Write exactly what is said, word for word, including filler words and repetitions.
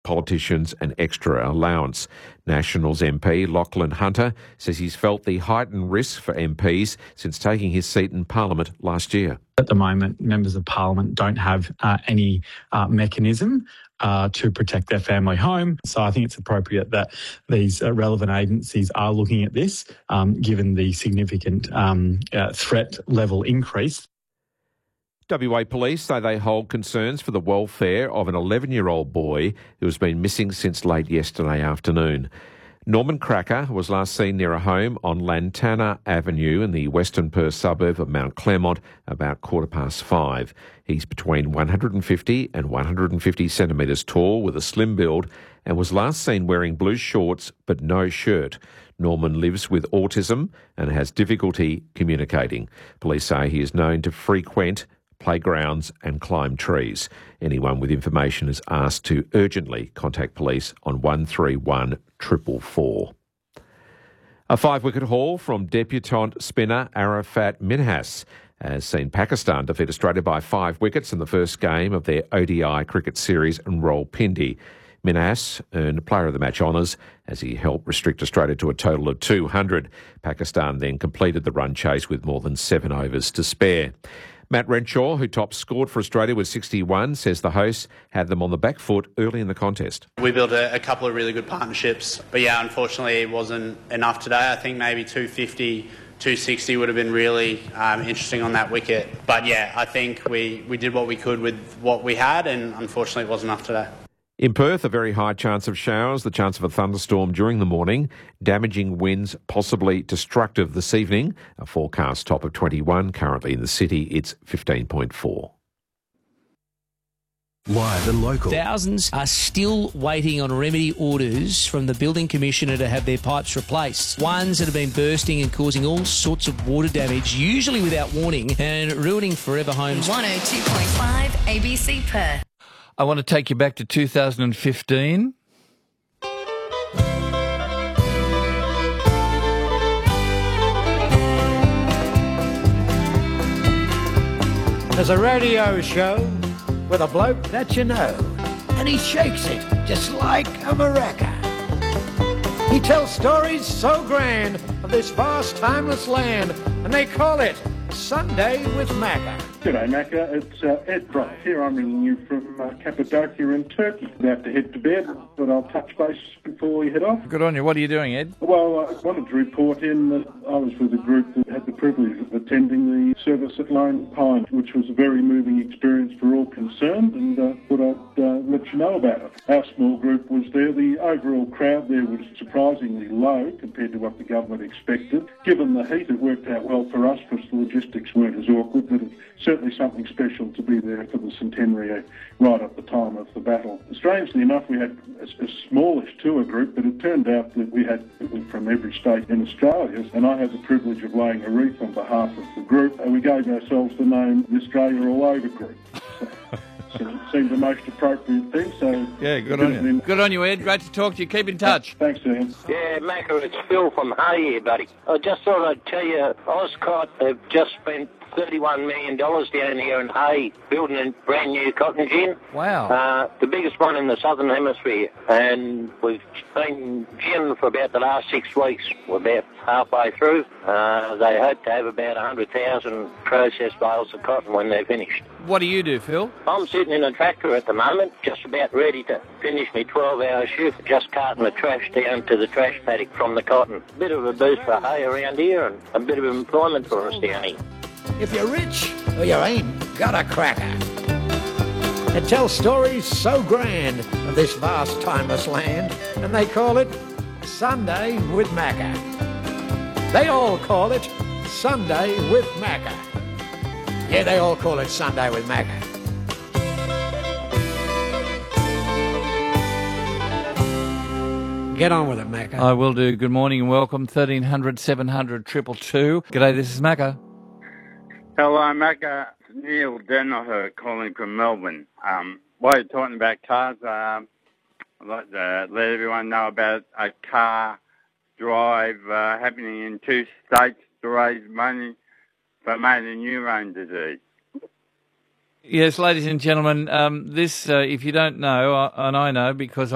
politicians an extra allowance. Nationals M P Lachlan Hunter says he's felt the heightened risk for M Ps since taking his seat in Parliament last year. At the moment, members of Parliament don't have uh, any uh, mechanism uh, to protect their family home. So I think it's appropriate that these uh, relevant agencies are looking at this, um, given the significant um, uh, threat level increase. W A Police say they hold concerns for the welfare of an eleven-year-old boy who has been missing since late yesterday afternoon. Norman Cracker was last seen near a home on Lantana Avenue in the Western Perth suburb of Mount Claremont about quarter past five. He's between one hundred fifty and one hundred fifty centimetres tall with a slim build and was last seen wearing blue shorts but no shirt. Norman lives with autism and has difficulty communicating. Police say he is known to frequent playgrounds and climb trees. Anyone with information is asked to urgently contact police on one three one four four four. A five-wicket haul from debutant spinner Arafat Minhas has seen Pakistan defeat Australia by five wickets in the first game of their O D I cricket series in Rawalpindi. Minhas earned Player of the Match honours as he helped restrict Australia to a total of two hundred. Pakistan then completed the run chase with more than seven overs to spare. Matt Renshaw, who top scored for Australia with sixty-one, says the hosts had them on the back foot early in the contest. We built a, a couple of really good partnerships, but yeah, unfortunately it wasn't enough today. I think maybe two fifty, two sixty would have been really um, interesting on that wicket. But yeah, I think we, we did what we could with what we had, and unfortunately it wasn't enough today. In Perth, a very high chance of showers, the chance of a thunderstorm during the morning, damaging winds possibly destructive this evening. A forecast top of twenty-one. Currently in the city, it's fifteen point four. Live and local. Thousands are still waiting on remedy orders from the Building Commissioner to have their pipes replaced. Ones that have been bursting and causing all sorts of water damage, usually without warning, and ruining forever homes. one oh two point five A B C Perth. I want to take you back to two thousand fifteen. There's a radio show with a bloke that you know, and he shakes it just like a maraca. He tells stories so grand of this vast, timeless land, and they call it Sunday with Macca. G'day Macca, it's uh, Ed Bryce here. I'm ringing you from uh, Cappadocia in Turkey. About to head to bed, but I'll touch base before we head off. Good on you. What are you doing, Ed? Well, I wanted to report in that I was with a group that had the privilege of attending the service at Lone Pine, which was a very moving experience for all concerned, and uh, thought I'd uh, let you know about it. Our small group was there. The overall crowd there was surprisingly low compared to what the government expected. Given the heat, it worked out well for us because the logistics weren't as awkward, but it certainly something special to be there for the centenary right at the time of the battle. Strangely enough, we had a, a smallish tour group, but it turned out that we had people from every state in Australia, and I had the privilege of laying a wreath on behalf of the group, and we gave ourselves the name the Australia All Over Group. So, so it seemed the most appropriate thing. So yeah, good on you. Been... Good on you, Ed. Great to talk to you. Keep in touch. Thanks, Ian. Yeah, Macca, it's Phil from Hay here, buddy. I just thought I'd tell you, Oscott have just spent thirty-one million dollars down here in Hay building a brand new cotton gin. Wow. Uh, the biggest one in the Southern Hemisphere. And we've been gin for about the last six weeks. We're about halfway through. Uh, they hope to have about one hundred thousand processed bales of cotton when they're finished. What do you do, Phil? I'm sitting in a tractor at the moment, just about ready to finish my twelve-hour shift, just carting the trash down to the trash paddock from the cotton. Bit of a boost for hay around here and a bit of employment for us down here. If you're rich or you ain't got a cracker. It tells stories so grand of this vast, timeless land, and they call it Sunday with Macca. They all call it Sunday with Macca. Yeah, they all call it Sunday with Macca. Get on with it, Macca. I will do. Good morning and welcome. thirteen hundred, seven hundred, two two two. G'day, this is Macca. Hello, Macca. Neil Denoher calling from Melbourne. Um, while you're talking about cars, um, I'd like to let everyone know about a car drive uh, happening in two states to raise money for motor neurone disease. Yes, ladies and gentlemen, um, this, uh, if you don't know, uh, and I know because